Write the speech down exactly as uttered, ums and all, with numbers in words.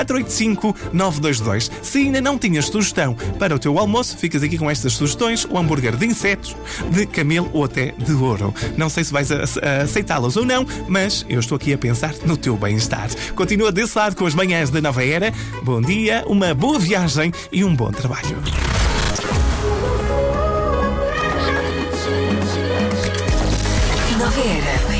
quatro oito cinco, nove dois dois. Se ainda não tinhas sugestão para o teu almoço, ficas aqui com estas sugestões: o hambúrguer de insetos, de camelo ou até de ouro. Não sei se vais a, a aceitá-las ou não, mas eu estou aqui a pensar no teu bem-estar. Continua desse lado com as manhãs da Nova Era. Bom dia, uma boa viagem e um bom trabalho. Nova Era.